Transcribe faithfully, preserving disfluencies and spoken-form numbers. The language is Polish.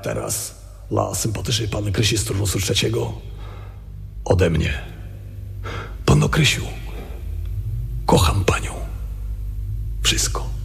teraz dla sympatycznej panny Krysi z turnusu trzeciego ode mnie. Panno Krysiu, kocham panią. Wszystko.